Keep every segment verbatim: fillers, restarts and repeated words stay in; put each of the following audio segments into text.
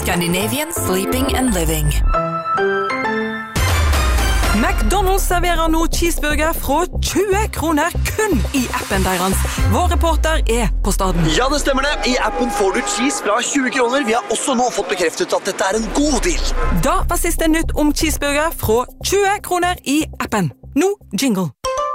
Scandinavian Sleeping and Living. McDonald's serverer nå cheeseburger fra tjue kroner kun I appen deres. Vår reporter er på staden. Ja, det stemmer det. I appen får du cheese fra tjue kroner. Vi har også nå fått bekreftet at dette er en god deal. Da var siste nytt om cheeseburger fra tjue kroner I appen. Nå jingle.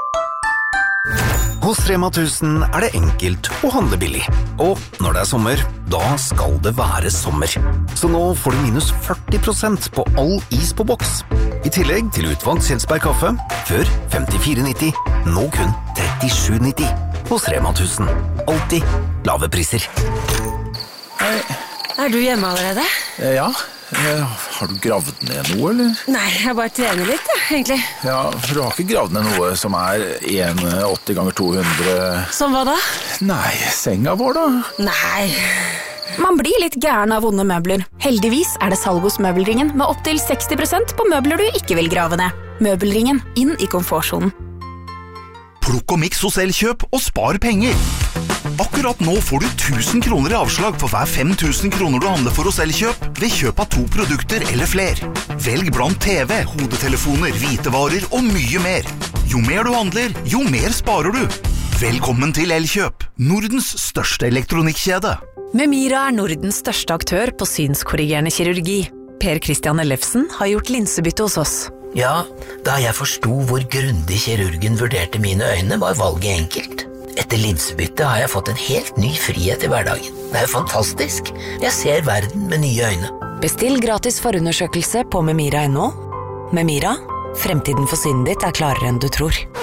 Hos Rema tusen er det enkelt å handle billig. Og når det er sommer, da skal det være sommer. Så nå får du minus førti prosent på all is på boks. I tillegg til utvalgt Kjelsberg kaffe, før femtifire nitti, nå kun trettisju nitti. Hos Rema tusen. Alltid lave priser. Hei. Er du hjemme allerede? Ja. Har du gravd ned noe, eller? Nei, jeg bare trener litt, ja, egentlig. Ja, for du har ikke gravd ned noe som er en komma åtti ganger to hundre... Som hva da? Nei, senga vår da? Nei. Man blir litt gæren av vonde møbler. Heldigvis er det salg hos Møbelringen med opp til seksti prosent på møbler du ikke vil grave ned. Møbelringen, inn I komfortsonen. Plukk og miks hos Elkjøp og spar penger. Akkurat nå får du tusen kroner I avslag for hver fem tusen kroner du handler for hos Elkjøp ved kjøp av to produkter eller fler. Velg blant TV, hodetelefoner, hvitevarer og mye mer. Jo mer du handler, jo mer sparer du. Velkommen til Elkjøp, Nordens største elektronikkjede. Memira er Nordens største aktør på synskorrigerende kirurgi. Per Christian Ellefsen har gjort linsebytte hos oss. Ja, da jeg forstod hvor grundig kirurgen vurderte mine øyne, var valget enkelt. Etter linsebytte har jeg fått en helt ny frihet I hverdagen. Det er jo fantastisk. Jeg ser verden med nye øyne. Bestill gratis forundersøkelse på memira punktum no. Memira, fremtiden for synet ditt er klarere enn du tror.